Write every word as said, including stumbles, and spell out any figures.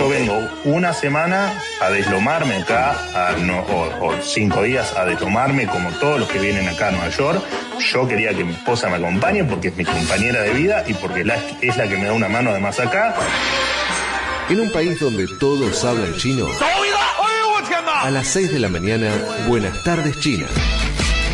yo vengo una semana a deslomarme acá, a no, o, o cinco días a deslomarme como todos los que vienen acá a Nueva York. Yo quería que mi esposa me acompañe porque es mi compañera de vida y porque la, es la que me da una mano además acá. En un país donde todos hablan chino, a las seis de la mañana, Buenas tardes China.